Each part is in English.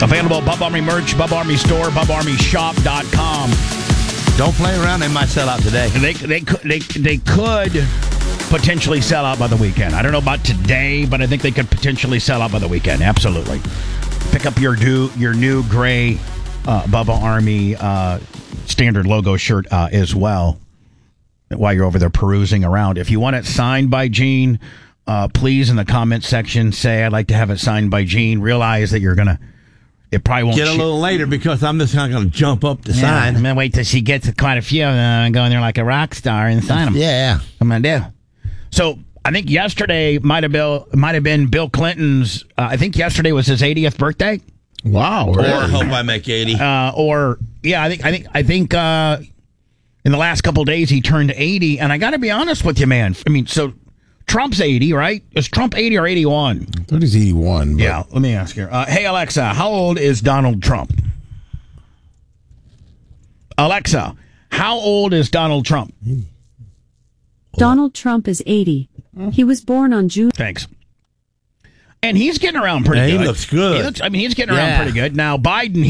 Available at Bub Army merch, Bub Army store, BubArmyShop.com. Don't play around. They might sell out today. They could potentially sell out by the weekend. I don't know about today, but I think they could potentially sell out by the weekend. Absolutely. Pick up your new gray Bubba Army standard logo shirt as well while you're over there perusing around. If you want it signed by Gene, please in the comment section say I'd like to have it signed by Gene. Realize that you're gonna. It probably won't get a little later because I'm just not going to jump up to sign. I'm going to wait till she gets quite a few and go in there like a rock star and sign them. Yeah. I'm going to do. So I think yesterday might have been Bill Clinton's, I think yesterday was his 80th birthday. Wow. Really? Or hope I make 80. I think in the last couple of days he turned 80. And I got to be honest with you, man. I mean, so Trump's 80, right? Is Trump 80 or 81? I thought he's 81. But... Yeah, let me ask you. Hey, Alexa, how old is Donald Trump? Alexa, how old is Donald Trump? Donald Trump is 80. He was born on June. Thanks. And he's getting around pretty good. He looks good. He's getting around pretty good. Now, Biden,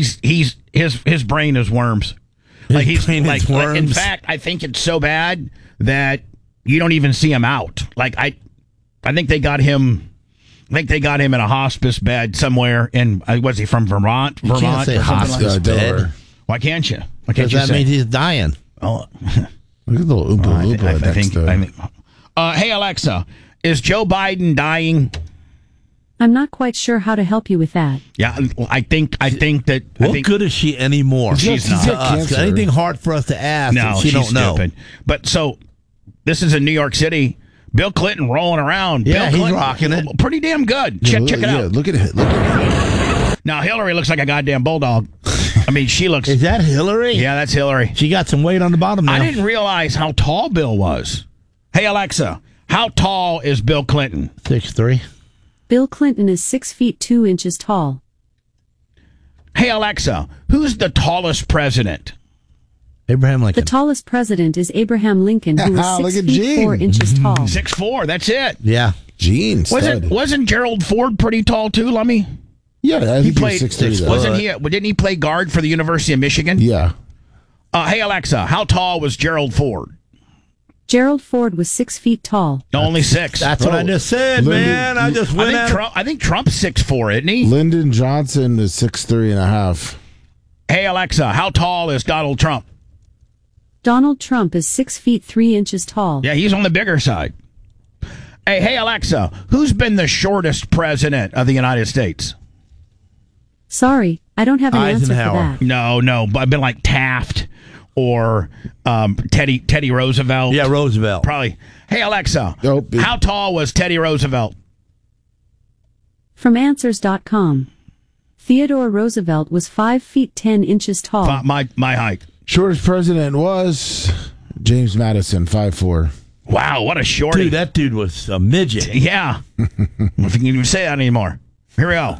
his brain is worms. Worms. In fact, I think it's so bad that you don't even see him out. I think they got him. I think they got him in a hospice bed somewhere in. Was he from Vermont? You can't say hospice bed. Why can't you? Why can't you? That means he's dying. Oh, look at the little Oompa Loompa. Hey Alexa, is Joe Biden dying? I'm not quite sure how to help you with that. Yeah, I think that. What good is she anymore? She's not. Anything hard for us to ask? No, she don't know. Stupid. But so. This is in New York City. Bill Clinton rolling around. Yeah, Bill Clinton, he's rocking it. Pretty damn good. Check it out. Look at it. Now, Hillary looks like a goddamn bulldog. I mean, she looks... Is that Hillary? Yeah, that's Hillary. She got some weight on the bottom now. I didn't realize how tall Bill was. Hey, Alexa, how tall is Bill Clinton? 6'3". Bill Clinton is 6 feet 2 inches tall. Hey, Alexa, who's the tallest president? Abraham Lincoln. The tallest president is Abraham Lincoln, who was 6 feet 4 inches tall. 6'4", that's it. Yeah. Gene. Wasn't Gerald Ford pretty tall too, Lummy? Yeah, I think he played. 6'3". Didn't he play guard for the University of Michigan? Yeah. Hey Alexa, how tall was Gerald Ford? Gerald Ford was 6 feet tall. Only 6. That's what I just said, man. I just went out. I think Trump's 6'4", isn't he? Lyndon Johnson is 6'3.5". Hey Alexa, how tall is Donald Trump? Donald Trump is 6 feet 3 inches tall. Yeah, he's on the bigger side. Hey Alexa, who's been the shortest president of the United States? Sorry, I don't have an answer for that. No, I've been like Taft or Teddy Roosevelt. Yeah, Roosevelt. Probably. Hey Alexa, how tall was Teddy Roosevelt? From Answers.com, Theodore Roosevelt was 5 feet 10 inches tall. My height. Shortest president was James Madison, 5'4". Wow, what a shorty. Dude, that dude was a midget. Yeah. If you can even say that anymore. Here we go.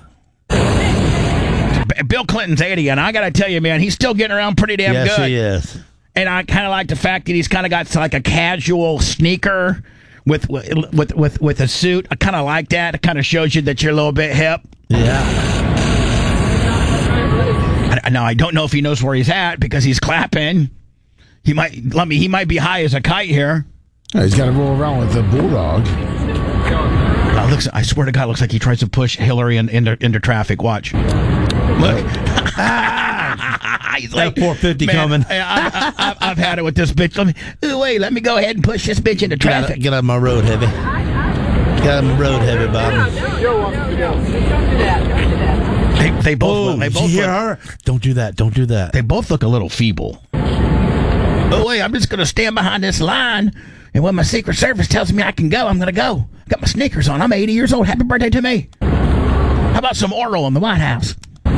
Bill Clinton's 80, and I got to tell you, man, he's still getting around pretty damn good. Yes, he is. And I kind of like the fact that he's kind of got like a casual sneaker with a suit. I kind of like that. It kind of shows you that you're a little bit hip. Yeah. Now, I don't know if he knows where he's at because he's clapping. He might be high as a kite here. Yeah, he's got to roll around with a bulldog. I swear to God, it looks like he tries to push Hillary into traffic. Watch. Look. He's like, 450 coming. I've had it with this bitch. Let me go ahead and push this bitch into traffic. Get out of my road, heavy. Get out of my road, heavy, Bob. They both. Did you hear her? Don't do that. Don't do that. They both look a little feeble. I'm just going to stand behind this line, and when my Secret Service tells me I can go, I'm going to go. I got my sneakers on. I'm 80 years old. Happy birthday to me. How about some oral in the White House?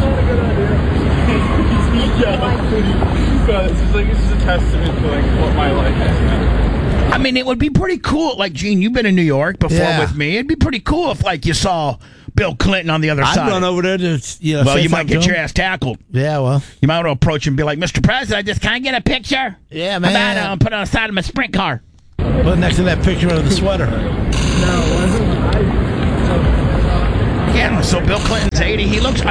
It's just a testament to what my life is. I mean, it would be pretty cool. Like, Gene, you've been in New York before with me. It'd be pretty cool if, you saw Bill Clinton on the other side. I'd run over there to, well, you might get your ass tackled. Yeah, well. You might want to approach him and be like, Mr. President, can I get a picture? Yeah, man. About put it on the side of my sprint car. Put it next to that picture of the sweater. Yeah, so Bill Clinton's 80. He looks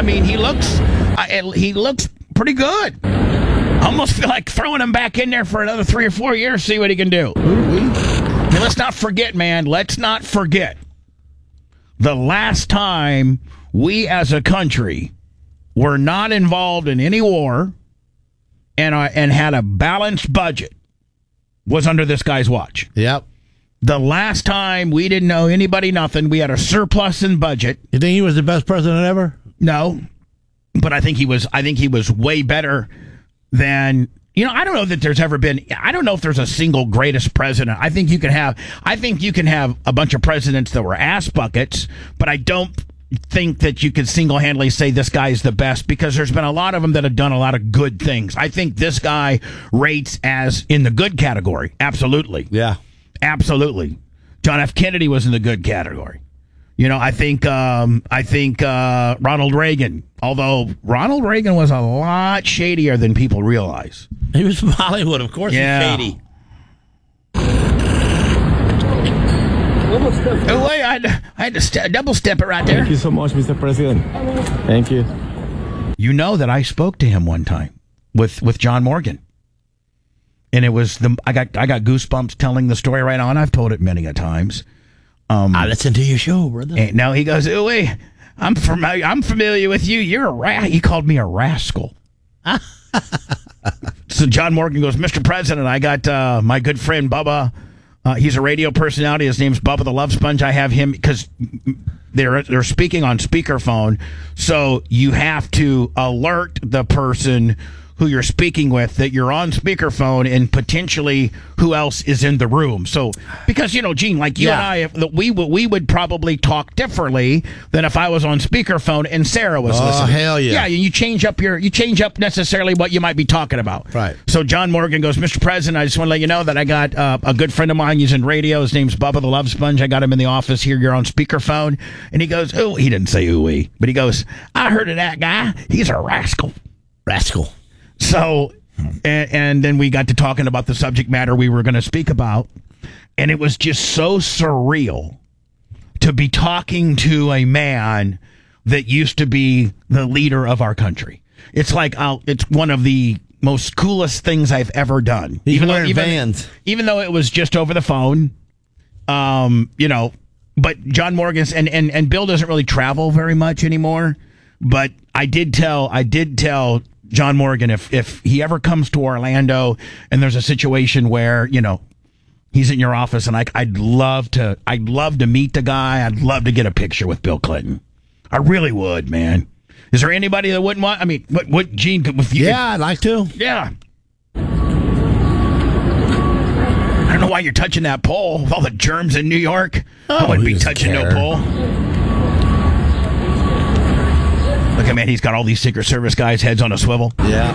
pretty good. I almost feel like throwing him back in there for another 3 or 4 years, see what he can do. Now, let's not forget, man. Let's not forget the last time we as a country were not involved in any war and had a balanced budget was under this guy's watch. Yep. The last time we didn't owe anybody nothing, we had a surplus in budget. You think he was the best president ever? No, but I think he was way better than, I don't know that there's ever been, I don't know if there's a single greatest president. I think you can have a bunch of presidents that were ass buckets, but I don't think that you could single-handedly say this guy is the best, because there's been a lot of them that have done a lot of good things. I think this guy rates as in the good category. Absolutely. Yeah. Absolutely. John F. Kennedy was in the good category. I think Ronald Reagan, although Ronald Reagan was a lot shadier than people realize. He was from Hollywood, of course. Yeah. He's shady. Oh, wait, I had to double step it right there. Thank you so much, Mr. President. Thank you. You know that I spoke to him one time with John Morgan. And it was I got goosebumps telling the story right on. I've told it many a times. I listened to your show, brother. And now he goes, "Oh wait, I'm familiar with you. You're He called me a rascal." So John Morgan goes, "Mr. President, I got my good friend Bubba. He's a radio personality. His name's Bubba the Love Sponge. I have him because they're speaking on speakerphone, so you have to alert the person who you're speaking with that you're on speakerphone and potentially who else is in the room." So, because, Gene, like you and I, we would probably talk differently than if I was on speakerphone and Sarah was listening. Oh, hell yeah. Yeah, you change up necessarily what you might be talking about. Right. So John Morgan goes, "Mr. President, I just want to let you know that I got a good friend of mine. He's in radio. His name's Bubba the Love Sponge. I got him in the office here. You're on speakerphone." And he goes, "Oh," he didn't say ooh-wee, but he goes, "I heard of that guy. He's a rascal." Rascal. So, and then we got to talking about the subject matter we were going to speak about, and it was just so surreal to be talking to a man that used to be the leader of our country. It's like it's one of the most coolest things I've ever done. Even Vans. Even though it was just over the phone, But John Morgan's and Bill doesn't really travel very much anymore. But I did tell John Morgan if he ever comes to Orlando and there's a situation where, he's in your office and I'd love to meet the guy. I'd love to get a picture with Bill Clinton. I really would, man. Is there anybody that wouldn't want? I mean, what Gene? If you I'd like to. Yeah. I don't know why you're touching that pole with all the germs in New York. I wouldn't be touching no pole. Look at, man, he's got all these Secret Service guys' heads on a swivel. Yeah.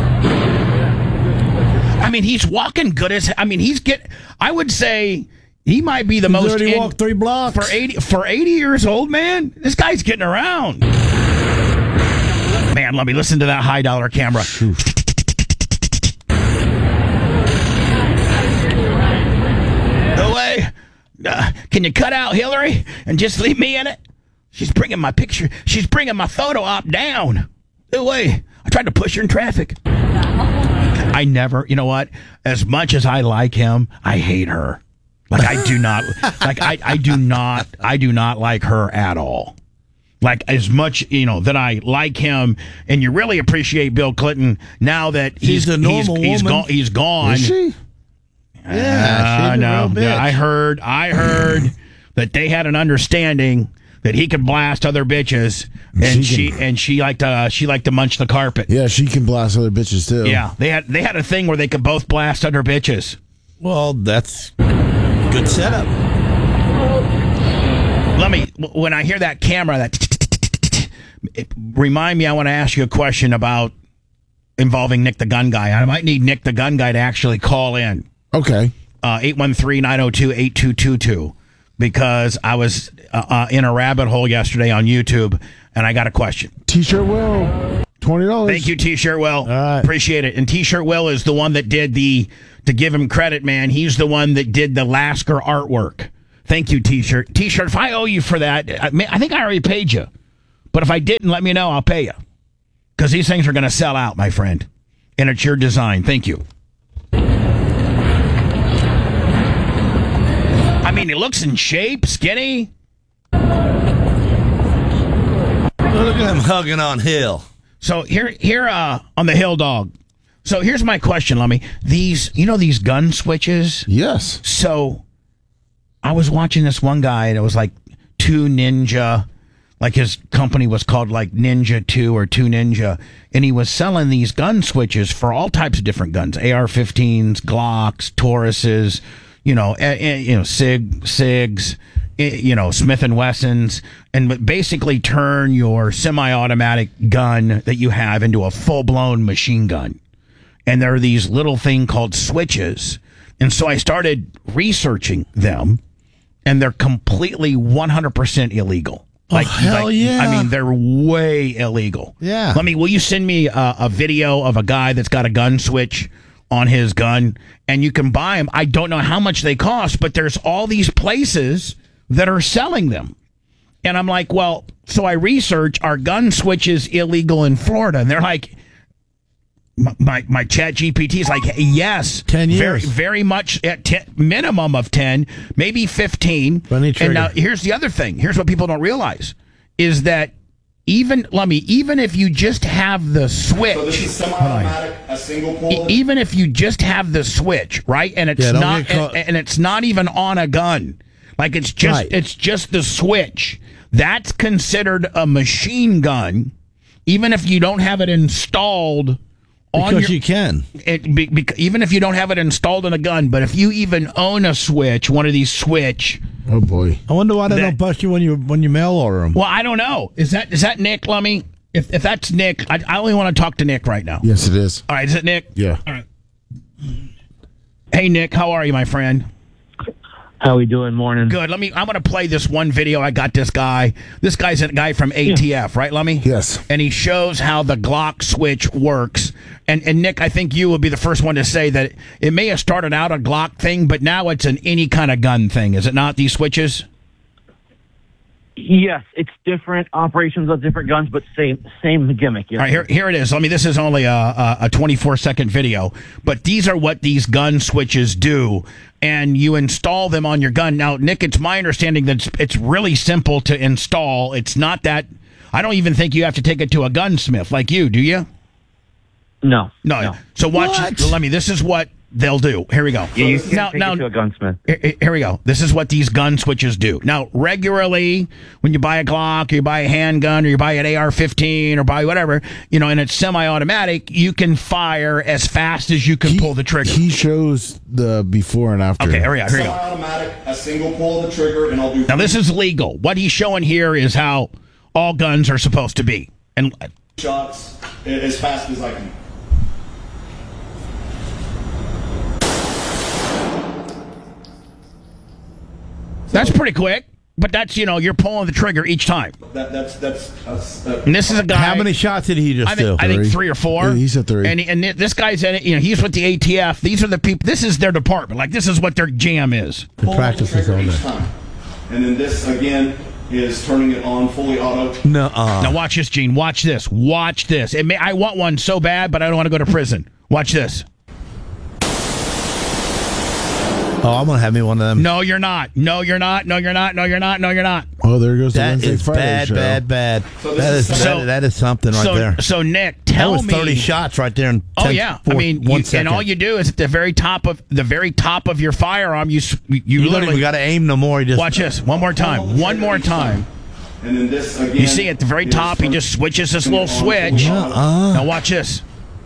I mean, he's walking good as. I mean, I would say he might be the most. Already walked 3 blocks for 80 years old, man. This guy's getting around. Man, let me listen to that high dollar camera. No way. Can you cut out Hillary and just leave me in it? She's bringing my picture. She's bringing my photo op down. No way. I tried to push her in traffic. I never, you know what? As much as I like him, I hate her. Like I do not, I do not like her at all. Like as much, that I like him, and you really appreciate Bill Clinton now that he's the normal woman. He's gone. Is she? Yeah, she's a real bitch. Yeah, I heard that they had an understanding that he could blast other bitches, and she liked to munch the carpet. Yeah, she can blast other bitches too. Yeah, they had a thing where they could both blast other bitches. Well, that's good setup. When I hear that camera, remind me. I want to ask you a question about involving Nick the Gun Guy. I might need Nick the Gun Guy to actually call in. Okay. 813-902-8222. Because I was in a rabbit hole yesterday on YouTube, and I got a question. T-shirt Will, $20. Thank you, T-shirt Will. All right. Appreciate it. And T-shirt Will is the one that did to give him credit, man, he's the one that did the Lasker artwork Thank you, T-shirt. T-shirt, if I owe you for that, I think I already paid you. But if I didn't, let me know. I'll pay you. Because these things are going to sell out, my friend. And it's your design. Thank you. I mean, he looks in shape, skinny. Look at him hugging on Hill. So here on the Hill Dog. So here's my question, Lummy. These gun switches? Yes. So I was watching this one guy, and it was like 2 Ninja. Like his company was called like Ninja 2 or 2 Ninja. And he was selling these gun switches for all types of different guns. AR-15s, Glocks, Tauruses, SIGs, Smith & Wessons, and basically turn your semi-automatic gun that you have into a full-blown machine gun. And there are these little thing called switches. And so I started researching them, and they're completely 100% illegal. Hell yeah. I mean, they're way illegal. Yeah. Will you send me a video of a guy that's got a gun switch on his gun, and you can buy them. I don't know how much they cost, but there's all these places that are selling them. And I'm like, well, so I research, are gun switches illegal in Florida? And they're like, my chat GPT is like, yes. 10 years. Very, very much at minimum of 10, maybe 15. And now here's the other thing. Here's what people don't realize is that even if you just have the switch. So this is semi-automatic, a single pull. Even if you just have the switch, right? And it's it's not even on a gun. Like it's just the switch. That's considered a machine gun, even if you don't have it installed on because you can. Even if you don't have it installed in a gun, but if you even own a switch, one of these switch. Oh boy! I wonder why they don't bust you when you mail order them. Well, I don't know. Is that Nick, Lummy? If that's Nick, I only want to talk to Nick right now. Yes, it is. All right, is it Nick? Yeah. All right. Hey, Nick, how are you, my friend? How we doing? Morning. Good. I'm going to play this one video. I got this guy. This guy's a guy from ATF, right, Lummy? Yes. And he shows how the Glock switch works. And Nick, I think you will be the first one to say that it may have started out a Glock thing, but now it's an any kind of gun thing. Is it not, these switches? Yes, it's different operations of different guns, but same gimmick. Yes. All right, here it is. This is only a 24-second video, but these are what these gun switches do, and you install them on your gun. Now, Nick, it's my understanding that it's really simple to install. It's not that. I don't even think you have to take it to a gunsmith like you, do you? No. So watch. This is what they'll do. Here we go. Yeah, you can take it to a gunsmith. Here we go. This is what these gun switches do. Now, regularly, when you buy a Glock, or you buy a handgun, or you buy an AR-15, or buy whatever, and it's semi-automatic, you can fire as fast as you can pull the trigger. He shows the before and after. Okay, here we go. Semi-automatic, a single pull of the trigger, and I'll do. Now, this is legal. What he's showing here is how all guns are supposed to be. And shots as fast as I can. That's pretty quick, but that's, you're pulling the trigger each time. And this is a guy. How many shots did he just do? I think 3 or 4. Yeah, he said 3. And this guy's in it. He's with the ATF. These are the people. This is their department. Like, this is what their jam is. The practices on that. And then this again is turning it on fully auto. Now watch this, Gene. Watch this. Watch this. I want one so bad, but I don't want to go to prison. Watch this. Oh, I'm gonna have me one of them. No, you're not. No, you're not. No, you're not. No, you're not. No, you're not. Oh, there goes the That Wednesday is Friday bad, show. bad. That is something right there. So Nick, That tell was me. 30 shots right there in 10, Oh yeah, one second. and all you do is at the very top of your firearm, you You literally got to aim no more. You just watch this one more time. One more time. And then this again. You see at the very top, he just switches this little switch. Now watch this.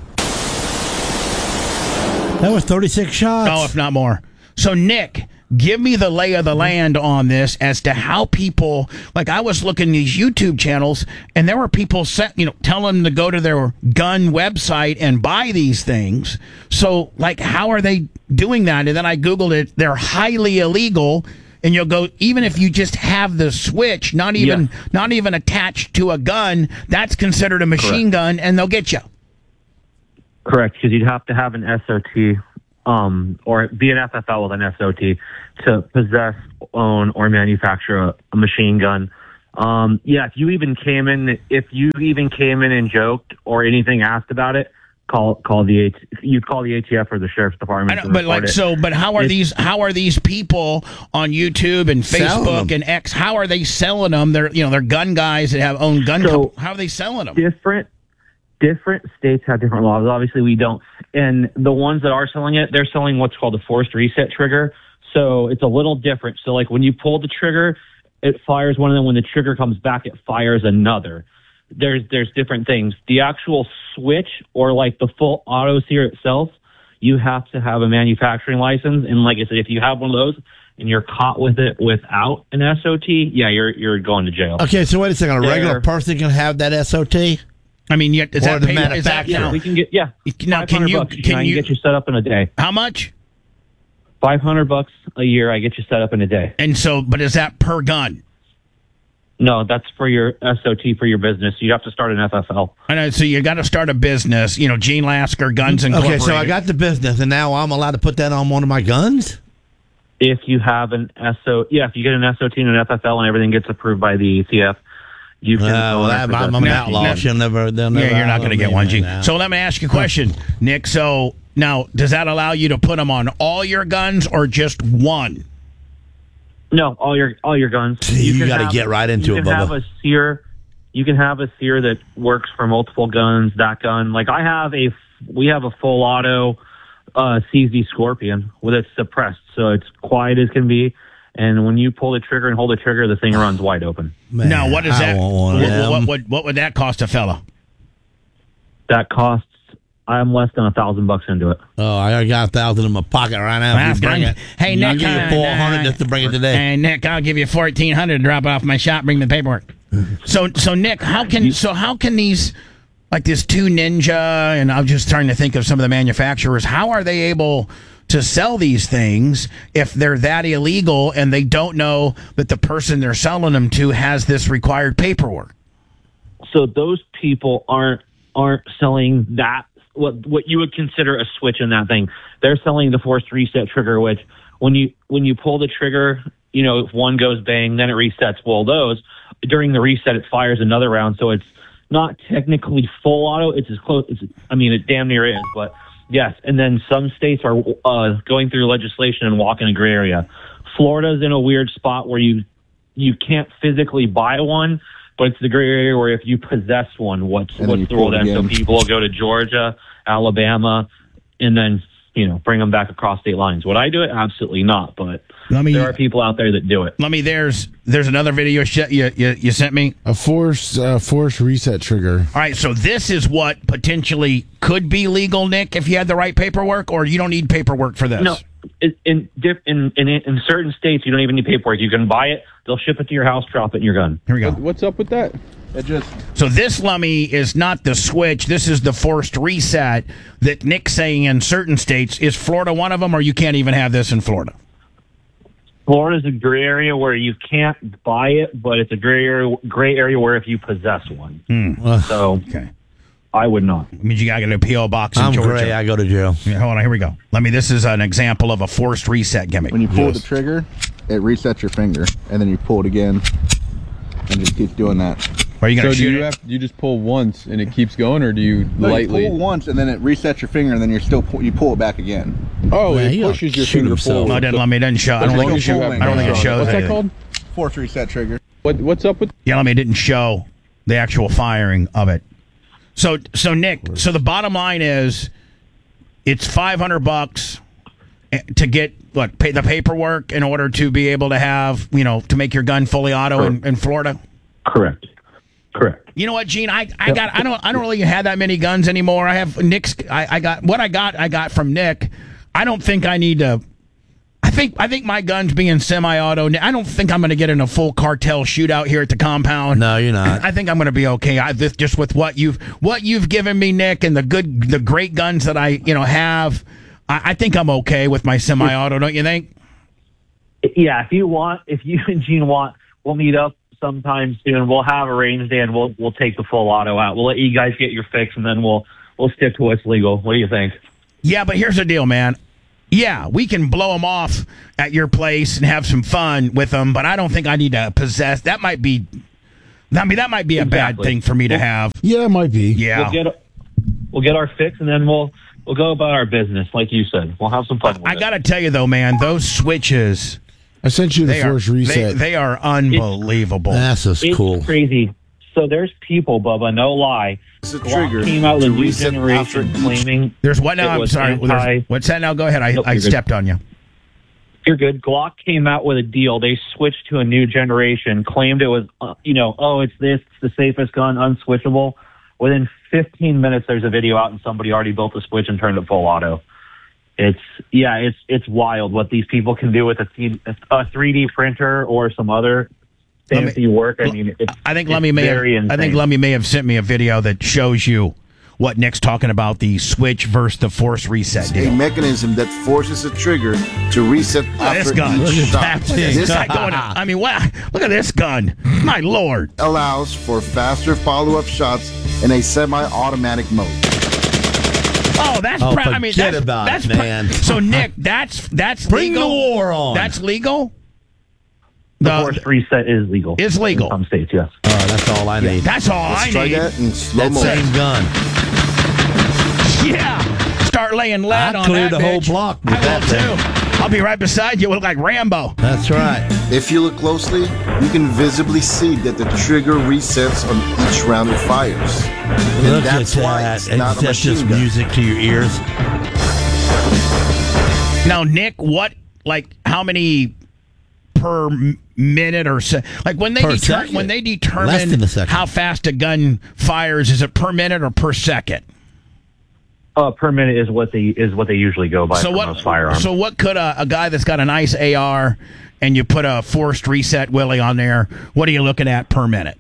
That was 36 shots. Oh, if not more. So Nick, give me the lay of the land on this as to how people, like I was looking at these YouTube channels and there were people telling them to go to their gun website and buy these things. So like, how are they doing that? And then I Googled it. They're highly illegal. And you'll go, even if you just have the switch, not even attached to a gun, that's considered a machine gun and they'll get you. Correct, because you'd have to have an SOT or be an FFL with an SOT to possess, own, or manufacture a machine gun. If you even came in and joked or anything asked about it, you'd call the ATF or the sheriff's department. But how are these people on YouTube and Facebook and X? How are they selling them? They're gun guys that have own gun. How are they selling them? Different states have different laws. Obviously, we don't. And the ones that are selling it, they're selling what's called a forced reset trigger. So it's a little different. So like when you pull the trigger, it fires one of them. When the trigger comes back, it fires another. There's different things. The actual switch or like the full auto sear itself, you have to have a manufacturing license. And like I said, if you have one of those and you're caught with it without an SOT, you're going to jail. Okay, so wait a second. A regular person can have that SOT? I mean, is that the paid, manufacturer? We can get Now, can you get you set up in a day? How much? $500 a year. I get you set up in a day. And so, but is that per gun? No, that's for your SOT for your business. You have to start an FFL. I know. So you got to start a business. Gene Lasker, Guns Incorporated. Okay, so I got the business, and now I'm allowed to put that on one of my guns? If you have if you get an SOT and an FFL and everything gets approved by the ATF, you can. I'm an outlaw. They'll never you're not going to get one, Gene. So let me ask you a question, Nick. So now, does that allow you to put them on all your guns or just one? No, all your guns. You got to get right into it, Bubba. You can have a sear that works for multiple guns. That gun, like we have a full auto CZ Scorpion with it suppressed, so it's quiet as can be. And when you pull the trigger and hold the trigger, the thing runs wide open. Man, now, what is that? What would that cost a fella? That costs. I'm less than $1,000 into it. Oh, I got 1,000 in my pocket right now. Hey, Nick, I'll give you 400 just to bring it today. Hey, Nick, I'll give you 1,400 to drop it off my shop. Bring the paperwork. So Nick, how can these, like this 2 Ninja, and I'm just trying to think of some of the manufacturers. How are they able to sell these things if they're that illegal and they don't know that the person they're selling them to has this required paperwork? So those people aren't selling that. What you would consider a switch in that thing. They're selling the forced reset trigger, which when you pull the trigger, if one goes bang, then it resets. Well, those during the reset, it fires another round, so it's not technically full auto. It's as close. It damn near is, but yes. And then some states are going through legislation and walking a gray area. Florida's in a weird spot where you can't physically buy one. But it's the gray area where if you possess one, what's the rule then? So people will go to Georgia, Alabama, and then bring them back across state lines. Would I do it? Absolutely not. But there are people out there that do it. There's another video you sent me. A force reset trigger. All right, so this is what potentially could be legal, Nick, if you had the right paperwork, or you don't need paperwork for this. No. In certain states, you don't even need paperwork. You can buy it. They'll ship it to your house, drop it in your gun. Here we go. What's up with that? So this, Lummy, is not the switch. This is the forced reset that Nick's saying in certain states. Is Florida one of them, or you can't even have this in Florida? Florida's a gray area where you can't buy it, but it's a gray area where if you possess one. So okay. I would not. It means you got to get a P.O. box in Georgia. Gray, I go to jail. Yeah, hold on, here we go. This is an example of a forced reset gimmick. When you pull the trigger, it resets your finger, and then you pull it again, and just keeps doing that. Are you going to shoot do you just pull once and it keeps going, or do you lightly? You pull once, and then it resets your finger, and then you pull it back again. Oh, it pushes your finger forward. No, it doesn't show. I don't think it shows. What's that called? Force reset trigger. What's up with? Yeah, it didn't show the actual firing of it. So Nick, so the bottom line is, it's $500 to get pay the paperwork in order to be able to have to make your gun fully auto in Florida. Correct. You know what, Gene? I don't really have that many guns anymore. I have Nick's. I got from Nick. I don't think I need to. I think my gun's being semi-auto. I don't think I'm going to get in a full cartel shootout here at the compound. No, you're not. I think I'm going to be okay. Just with what you've given me, Nick, and the great guns that I have. I think I'm okay with my semi-auto. Don't you think? Yeah, if you and Gene want, we'll meet up sometime soon. We'll have a range day and we'll take the full auto out. We'll let you guys get your fix, and then we'll stick to what's legal. What do you think? Yeah, but here's the deal, man. Yeah, we can blow them off at your place and have some fun with them, but I don't think I need to possess. That might be a bad thing for me to have. Yeah, it might be. Yeah. We'll get our fix, and then we'll go about our business, like you said. We'll have some fun with it. I got to tell you, though, man, those switches, I sent you the force reset. They are unbelievable. That's just It's cool. crazy. So there's people, Bubba, no lie. It's a Glock trigger came out with a to new reset generation after each- claiming. There's what now? it I'm was sorry. What's that now? Go ahead. Nope, I you're good. stepped on you. You're good. Glock came out with a deal. They switched to a new generation, claimed it was, it's the safest gun, unswitchable. Within 15 minutes, there's a video out, and somebody already built the switch and turned it full auto. It's wild what these people can do with a 3D printer or some other fancy work. I mean, I think Lummy may have sent me a video that shows you what Nick's talking about, the switch versus the force reset A deal. mechanism that forces a trigger to reset This after gun. each shot. This guy going, I mean, what? Look at this gun. My Lord. Allows for faster follow-up shots in a semi-automatic mode. Oh, that's Oh, I mean, forget that's, about that's it, man. So Nick, that's Bring legal. the war on. That's legal. The force reset is legal. It's legal. In some states, yes. Oh, that's all I need. That's all Let's I try need. that in slow That motion. same gun. Yeah. Start laying lead I'd on clear that the whole bitch. block with I will that thing. too. I'll be right beside you. Look like Rambo. That's right. If you look closely, you can visibly see that the trigger resets on each round it fires. And Look at that's why that. it's not a That's just machine gun. music to your ears. Now, Nick, how many per minute or so? Like when they Per second. when they Less determine than a second. how fast a gun fires, is it per minute or per second? Per minute is what they usually go by for most firearms. So what could a guy that's got a nice AR and you put a forced reset Willie on there? What are you looking at per minute?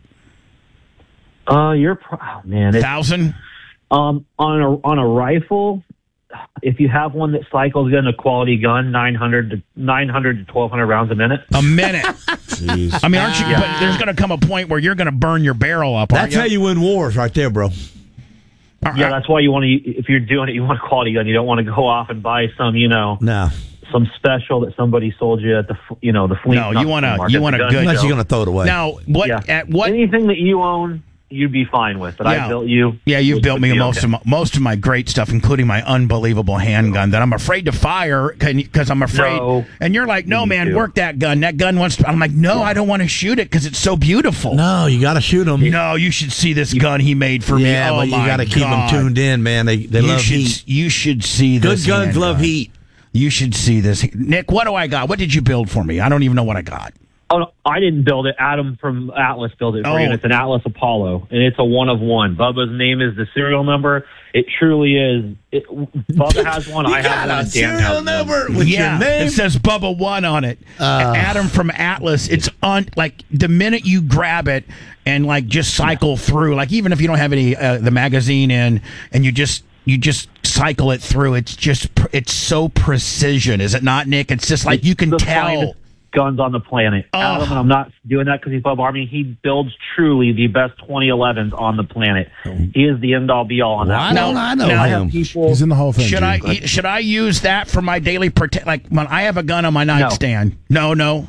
It's 1,000. on a rifle. If you have one that cycles in a quality gun, 900 to 1,200 rounds a minute. A minute. Jeez. I mean, aren't you? But there's going to come a point where you're going to burn your barrel up. That's how you win wars right there, bro. Yeah, that's why you want to. If you're doing it, you want a quality gun. You don't want to go off and buy some, No. some special that somebody sold you at the flea. No, you want a market. good. Unless you're going to throw it away. Now, at what? Anything that you own, you'd be fine with. But I built you. Yeah, you've which built would me be most okay. of my great stuff, including my unbelievable handgun that I'm afraid to fire because I'm afraid. No. And you're like, no, Me man, too. work that gun. That gun wants to. I'm like, no, I don't want to shoot it because it's so beautiful. No, you got to shoot them. No, you should see this gun he made for me. Yeah, Oh, but you my got to keep them God. tuned in, man. They love heat. You should see Good this. guns handgun. love heat. You should see this. Nick, what do I got? What did you build for me? I don't even know what I got. Oh, no, I didn't build it. Adam from Atlas built it for you. And it's an Atlas Apollo, and it's a 1 of 1. Bubba's name is the serial number. It truly is. Bubba has one. I have one. and Dan has one. with Yeah, your name. it says Bubba 1 on it. Adam from Atlas. It's on, like, the minute you grab it and, like, just cycle through, like, even if you don't have any, the magazine in, and you just cycle it through, it's so precision, is it not, Nick? It's just like you can the tell. finest guns on the planet. Oh. Adam, and I'm not doing that because he's Bubba Army. He builds truly the best 2011s on the planet. He is the end-all, be-all on that. Why don't I know I him? have people. He's in the Hall of Fame. Should I use that for my daily like when I have a gun on my nightstand? No. No.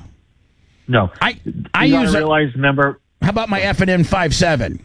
I You use gotta it. realize, remember, How about my F&N 57?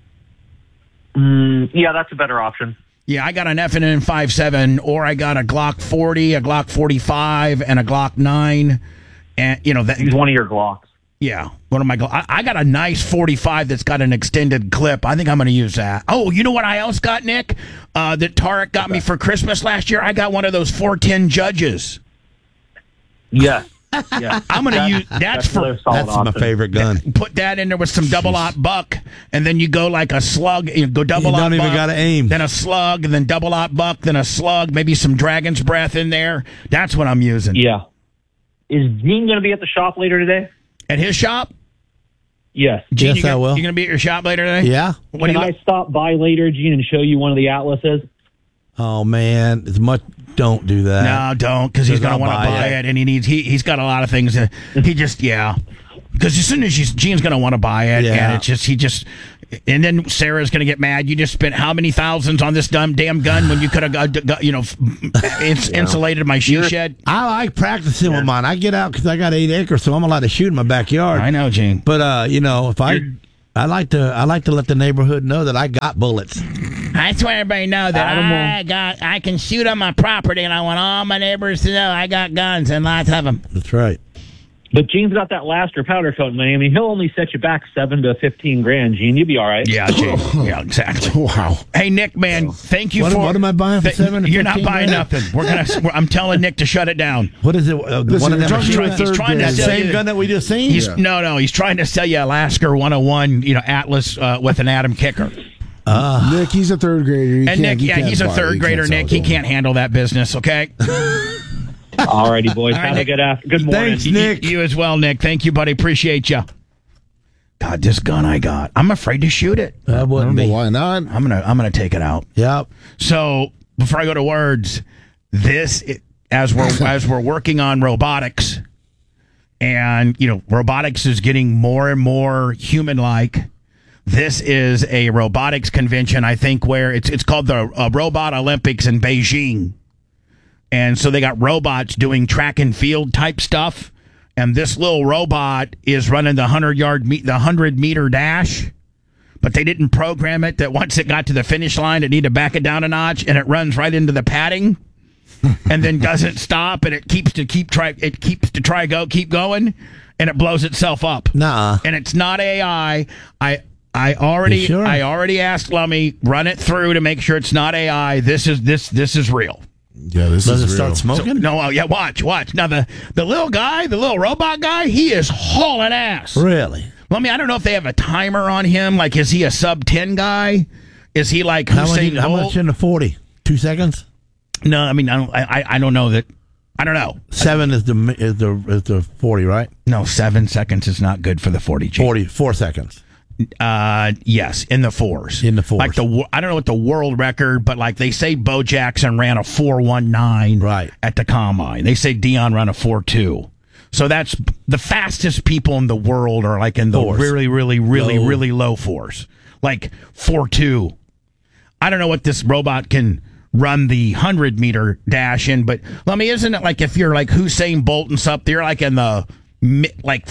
yeah, that's a better option. Yeah, I got an F&N 57, or I got a Glock 40, a Glock 45, and a Glock 9. And, Use one of your Glocks. yeah, one of my I got a nice 45 that's got an extended clip. I think I'm going to use that. Oh, you know what I else got, Nick? That Tarek got me for Christmas last year? I got one of those 410 Judges. Yeah. Yeah. I'm going to use that's for another solid That's my option. favorite gun. put that in there with some double-aught buck, and then you go like a slug. You go double-aught don't even buck, gotta aim. then a slug, and then double-aught buck, then a slug, maybe some dragon's breath in there. That's what I'm using. Yeah. Is Dean going to be at the shop later today? At his shop? Yes. Gene, Yes, I will. You going to be at your shop later today? Yeah. What do Can you I stop by later, Gene, and show you one of the Atlases? Oh man, don't do that. No, don't, because he's going to I'll want to buy it, and he's got a lot of things. He just, yeah. Because as soon as Gene's going to want to buy it, Yeah. and and then Sarah's going to get mad. You just spent how many thousands on this damn gun when you could have insulated my she shed? I like practicing with mine. I get out because I got 8 acres, so I'm allowed to shoot in my backyard. I know, Gene. But if I like to let the neighborhood know that I got bullets. I just want everybody to know that I can shoot on my property, and I want all my neighbors to know I got guns and lots of them. That's right. But Gene's got that laster powder coat money. I mean, he'll only set you back $7,000 to $15,000. Gene, you'll be all right. Yeah, Gene. Yeah, exactly. Wow. Hey, Nick, man, thank you What am I buying for 7 to You're not 15 buying grand? nothing. I'm telling Nick to shut it down. What is it? One of them you're talking to a He's third trying to grade. sell same you. gun that we just seen? No, he's trying to sell you a Lasker 101, Atlas with an Atom kicker. Nick, he's a third grader. And Nick, he's a third grader. Nick, he can't handle that business. Okay. All righty, boys. All right, Have Nick. a good morning. Thanks, Nick. You as well, Nick. Thank you, buddy. Appreciate you. God, this gun I got. I'm afraid to shoot it. That I wouldn't don't know be. why not. I'm gonna take it out. Yep. So before I go to words, as we're working on robotics, and robotics is getting more and more human-like. This is a robotics convention, I think, where it's called the Robot Olympics in Beijing, and so they got robots doing track and field type stuff, and this little robot is running the 100-meter dash. But they didn't program it that once it got to the finish line, it needed to back it down a notch, and it runs right into the padding, and then doesn't stop, and it keeps to keep going, and it blows itself up. Nuh-uh. And it's not AI. I already You sure? asked Lummy, run it through to make sure it's not AI. This is real. Yeah, this Does is it start real. smoking? Watch. Now the little robot guy, he is hauling ass. Really? Lummy, I don't know if they have a timer on him. Like, is he a sub 10 guy? Is he like Hussein How Bolt? much in the 40? 2 seconds? No, I mean I don't know that. I don't know. 7 is the 40, right? No, 7 seconds is not good for the 40G. 4 seconds. Yes, in the fours. In the fours. Like I don't know what the world record, but like they say Bo Jackson ran a 4.19 Right. at the combine. They say Dion ran a 4.2. So that's the fastest people in the world are like in the Fours. really low fours. Like 4.2. I don't know what this robot can run the 100-meter dash in, but isn't it like if you're like Hussein Bolt and stuff, you're like in the like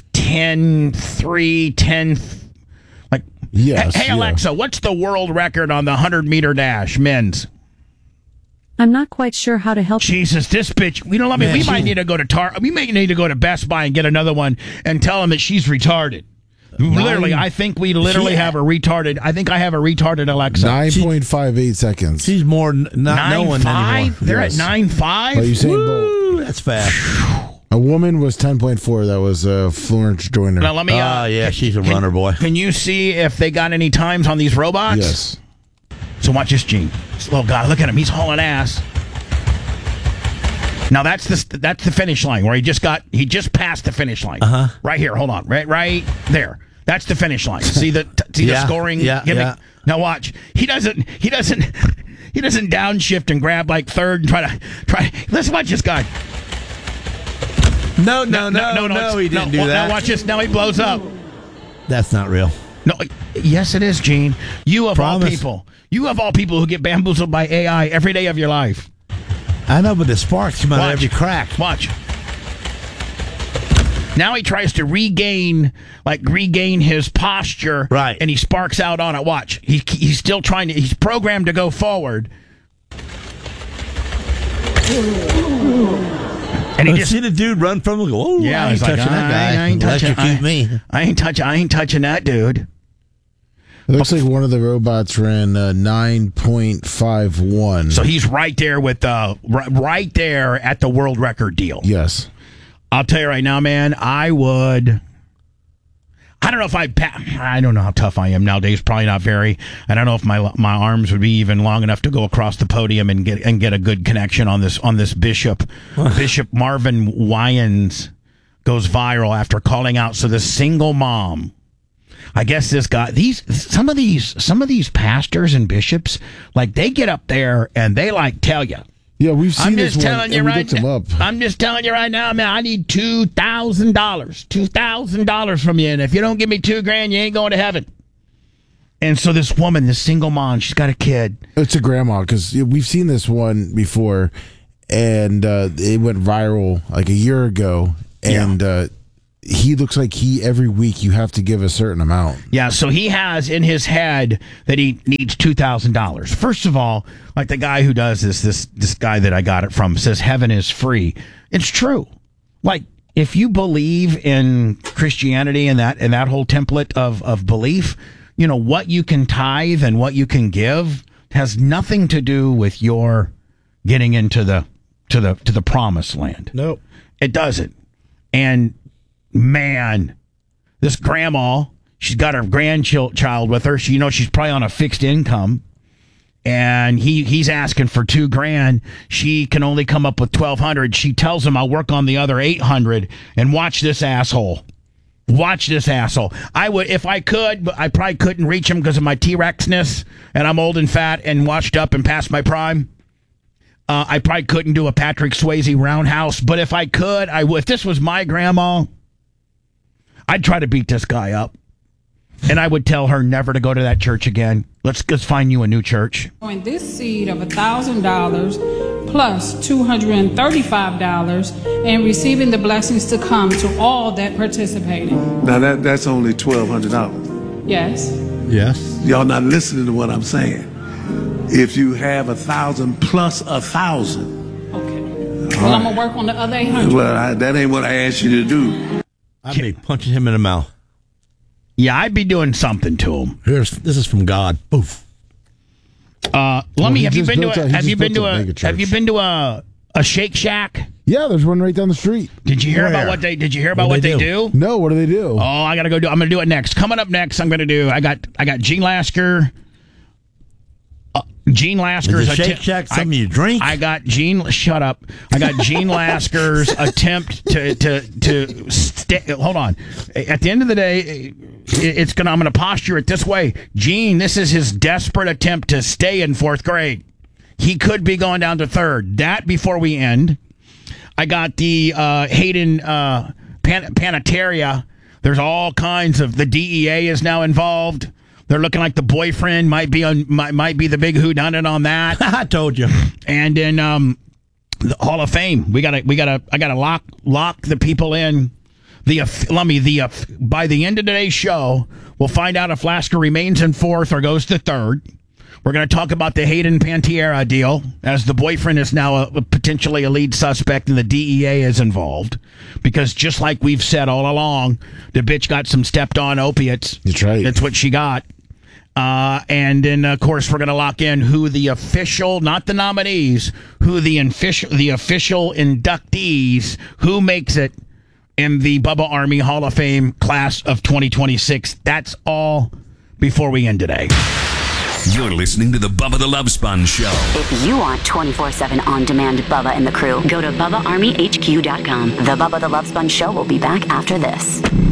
10.3, 10. Like, Yes, hey yeah. Alexa, what's the world record on the 100-meter dash, men's? I'm not quite sure how to help you. Jesus, this bitch. We might need to go to We may need to go to Best Buy and get another one and tell them that she's retarded. Literally, I think we have a retarded. I think I have a retarded Alexa. 9.58 seconds. She's more not knowing anymore. 9.5. They're Yes. at 9.5. Are you saying Bolt? Ooh, that's fast. A woman was 10.4. That was Florence Joyner. Now let me. Yeah, she's a runner, boy. Can you see if they got any times on these robots? Yes. So watch this, Gene. This little guy, look at him. He's hauling ass. Now that's the finish line where he just passed the finish line. Right here. Hold on. Right there. That's the finish line. See the scoring. Yeah. Now watch. He doesn't downshift and grab like third and try. Let's watch this guy. No, he didn't do that. Now watch this. Now he blows up. That's not real. No, yes, it is, Gene. You of Promise. all people. You of all people who get bamboozled by AI every day of your life. I know, but the sparks come out of every crack. Watch. Now he tries to regain his posture. Right. And he sparks out on it. Watch. He's still trying to. He's programmed to go forward. And he just see the dude run from him. Go, oh, Yeah, I ain't he's like, touching that guy. I ain't touching- Electrocute me. I ain't touching that dude. It looks like one of the robots ran 9.51. So he's right there with right there at the world record deal. Yes. I'll tell you right now, man. I don't know if I don't know how tough I am nowadays. Probably not very. I don't know if my arms would be even long enough to go across the podium and get a good connection on this Bishop. Bishop Marvin Wyans goes viral after calling out. So the single mom. I guess this guy, some of these pastors and bishops, like they get up there and they like tell you, Yeah, we've seen I'm this just one, telling you and we right looked him now. up. I'm just telling you right now, man. I need $2,000. $2,000 from you, and if you don't give me $2,000, you ain't going to heaven. And so this woman, this single mom, she's got a kid. It's a grandma, because we've seen this one before, and it went viral like a year ago. And he looks like every week you have to give a certain amount. Yeah, so he has in his head that he needs $2,000. First of all, like the guy who does this guy that I got it from says heaven is free. It's true. Like, if you believe in Christianity and that whole template of belief, you know, what you can tithe and what you can give has nothing to do with your getting into the promised land. Nope. It doesn't. And man, this grandma, she's got her grandchild with her. She's probably on a fixed income, and he's asking for $2,000. She can only come up with $1,200. She tells him, "I'll work on the other $800." And watch this asshole. Watch this asshole. I would, if I could, but I probably couldn't reach him because of my T-Rexness, and I'm old and fat and washed up and past my prime. I probably couldn't do a Patrick Swayze roundhouse, but if I could, I would. If this was my grandma, I'd try to beat this guy up, and I would tell her never to go to that church again. Let's find you a new church. This seed of $1,000 plus $235 and receiving the blessings to come to all that participated. Now that's only $1,200. Yes. Yes. Y'all not listening to what I'm saying. If you have 1,000 plus 1,000. Okay. Well, I'm gonna work on the other 800. Well, that ain't what I asked you to do. I'd be punching him in the mouth. Yeah, I'd be doing something to him. This is from God. Poof. Have you been to a Shake Shack? Yeah, there's one right down the street. Did you hear about what they do? No, what do they do? Oh, I gotta go do. I'm gonna do it next. Coming up next, I'm gonna do. I got Gene Lasker. Gene Lasker's Shake Shack. Something you drink. I got Gene. Shut up. I got Gene Lasker's attempt to stay. Hold on. At the end of the day, I'm gonna posture it this way. Gene, this is his desperate attempt to stay in fourth grade. He could be going down to third. That before we end. I got the Hayden Panettiere. There's all kinds of. The DEA is now involved. They're looking like the boyfriend might be the big whodunit on that. I told you. And in the Hall of Fame, I gotta lock the people in. By the end of today's show, we'll find out if Lasker remains in fourth or goes to third. We're going to talk about the Hayden Panettiere deal, as the boyfriend is now potentially a lead suspect and the DEA is involved. Because just like we've said all along, the bitch got some stepped-on opiates. That's right. That's what she got. And then, of course, we're going to lock in who the official, not the nominees, who the official inductees, who makes it in the Bubba Army Hall of Fame class of 2026. That's all before we end today. You're listening to the Bubba the Love Sponge Show. If you want 24/7 on-demand Bubba and the crew, go to BubbaArmyHQ.com. The Bubba the Love Sponge Show will be back after this.